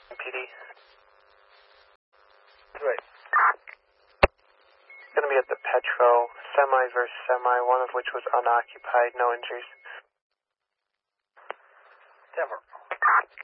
PD. Right. Going to be at the Petro, semi versus semi, one of which was unoccupied, no injuries. Denver.